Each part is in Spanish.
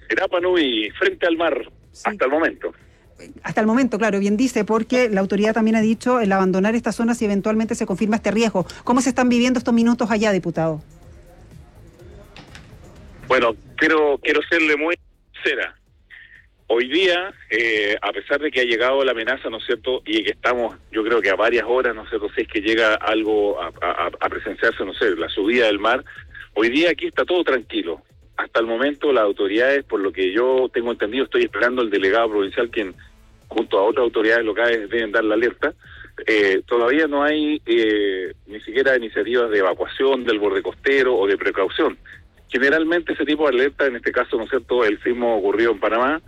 Rapa Nui, frente al mar, Sí. hasta el momento. Hasta el momento, claro, bien dice, porque la autoridad también ha dicho el abandonar esta zona si eventualmente se confirma este riesgo. ¿Cómo se están viviendo estos minutos allá, diputado? Bueno, quiero serle muy sincera. Hoy día, a pesar de que ha llegado la amenaza, ¿no es cierto?, y que estamos, yo creo que a varias horas, ¿no es cierto?, si es que llega algo a presenciarse, no sé, la subida del mar, hoy día aquí está todo tranquilo. Hasta el momento las autoridades, por lo que yo tengo entendido, estoy esperando el delegado provincial, quien junto a otras autoridades locales deben dar la alerta. Todavía no hay ni siquiera iniciativas de evacuación del borde costero o de precaución. Generalmente ese tipo de alerta, en este caso, ¿no es cierto?, el sismo ocurrió en Panamá,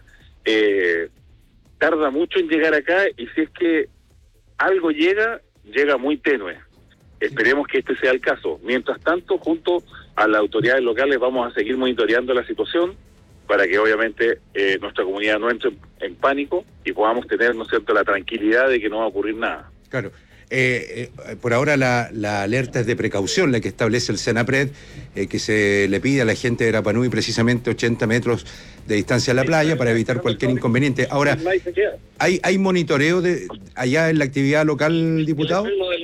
tarda mucho en llegar acá, y si es que algo llega muy tenue. Esperemos que este sea el caso. Mientras tanto, junto a las autoridades locales vamos a seguir monitoreando la situación para que obviamente nuestra comunidad no entre en pánico y podamos tener, ¿no es cierto?, la tranquilidad de que no va a ocurrir nada. Claro. Por ahora la alerta es de precaución, la que establece el Senapred, que se le pide a la gente de Rapa Nui precisamente 80 metros de distancia a la playa para evitar cualquier inconveniente. Ahora, ¿hay monitoreo allá en la actividad local, diputado?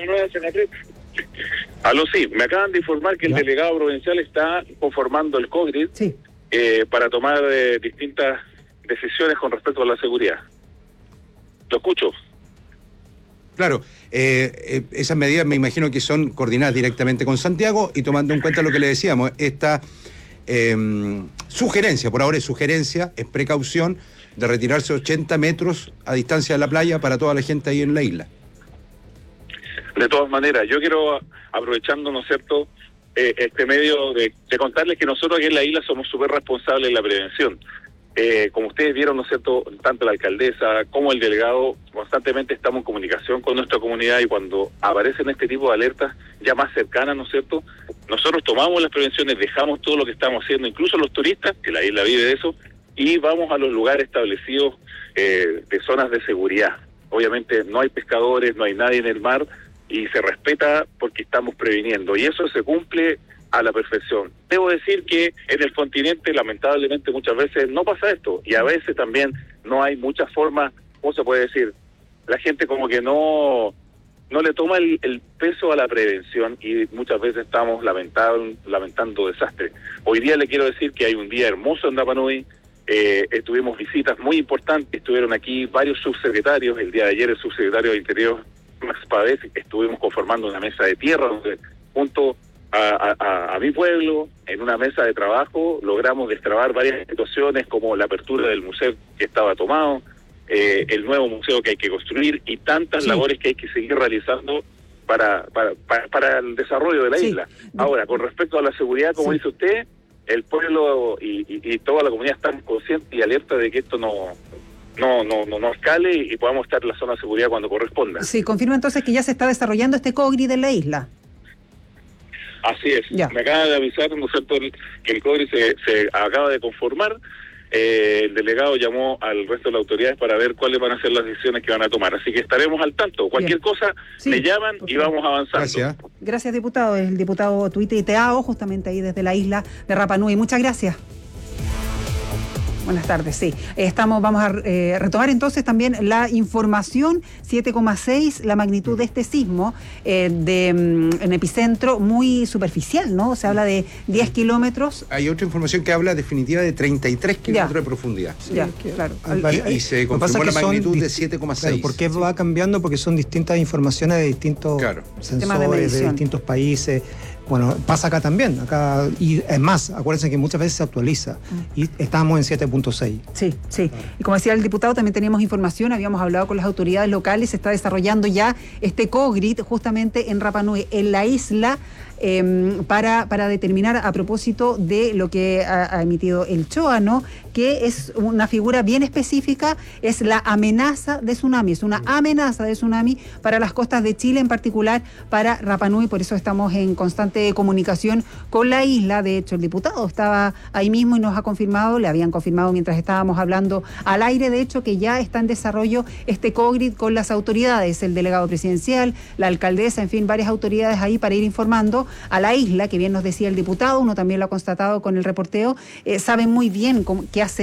Aló, sí, me acaban de informar que el delegado provincial está conformando el COGRID Sí. Para tomar distintas decisiones con respecto a la seguridad. Lo escucho. Claro, esas medidas me imagino que son coordinadas directamente con Santiago y tomando en cuenta lo que le decíamos, esta sugerencia, por ahora es sugerencia, es precaución de retirarse 80 metros a distancia de la playa para toda la gente ahí en la isla. De todas maneras, yo quiero, aprovechando, ¿no es cierto?, este medio de contarles que nosotros aquí en la isla somos súper responsables en la prevención. Como ustedes vieron, ¿no es cierto?, tanto la alcaldesa como el delegado constantemente estamos en comunicación con nuestra comunidad, y cuando aparecen este tipo de alertas ya más cercanas, ¿no es cierto?, nosotros tomamos las prevenciones, dejamos todo lo que estamos haciendo, incluso los turistas, que la isla vive de eso, y vamos a los lugares establecidos de zonas de seguridad. Obviamente no hay pescadores, no hay nadie en el mar, y se respeta porque estamos previniendo, y eso se cumple a la perfección. Debo decir que en el continente lamentablemente muchas veces no pasa esto, y a veces también no hay muchas formas, ¿cómo se puede decir? La gente como que no le toma el peso a la prevención, y muchas veces estamos lamentando desastres. Hoy día le quiero decir que hay un día hermoso en Rapa Nui. Tuvimos visitas muy importantes, estuvieron aquí varios subsecretarios. El día de ayer el subsecretario de Interior, Max Pavés, estuvimos conformando una mesa de tierra donde junto a mi pueblo, en una mesa de trabajo, logramos destrabar varias situaciones como la apertura del museo que estaba tomado, el nuevo museo que hay que construir, y tantas labores que hay que seguir realizando para el desarrollo de la isla. Ahora, con respecto a la seguridad, como dice usted, el pueblo y toda la comunidad están conscientes y alerta de que esto no escale y podamos estar en la zona de seguridad cuando corresponda. Sí, confirma entonces que ya se está desarrollando este COGRID en la isla. Así es. Ya. Me acaba de avisar, ¿no es cierto?, que el COGRID se acaba de conformar. El delegado llamó al resto de las autoridades para ver cuáles van a ser las decisiones que van a tomar. Así que estaremos al tanto. Cualquier cosa, me llaman y vamos avanzando. Gracias, diputado. El diputado Tuiteao, justamente ahí desde la isla de Rapa Nui. Muchas gracias. Buenas tardes, sí. Vamos a retomar entonces también la información. 7,6 la magnitud de este sismo en epicentro, muy superficial, ¿no? Se habla de 10 kilómetros. Hay otra información que habla definitiva de 33 kilómetros de profundidad. Sí, claro. Y se confirmó la magnitud de 7,6. Claro, porque va cambiando, porque son distintas informaciones de distintos sensores, de distintos países. Bueno, pasa acá también, y es más, acuérdense que muchas veces se actualiza, y estamos en 7.6. Sí. Y como decía el diputado, también teníamos información, habíamos hablado con las autoridades locales, se está desarrollando ya este COGRID justamente en Rapa Nui, en la isla, para determinar a propósito de lo que ha emitido el CHOA, ¿no?, que es una figura bien específica, es la amenaza de tsunami, es una amenaza de tsunami para las costas de Chile, en particular para Rapa Nui. Por eso estamos en constante comunicación con la isla. De hecho, el diputado estaba ahí mismo y nos ha confirmado, le habían confirmado mientras estábamos hablando al aire, de hecho, que ya está en desarrollo este COGRID con las autoridades, el delegado presidencial, la alcaldesa, en fin, varias autoridades ahí para ir informando a la isla, que bien nos decía el diputado, uno también lo ha constatado con el reporteo, saben muy bien qué hace